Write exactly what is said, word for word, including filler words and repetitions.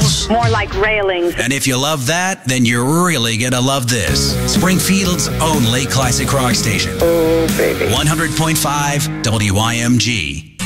rails? More like railings. And if you love that, then you're really gonna love this. Springfield's only classic rock station. Oh, baby. one hundred point five W I M G.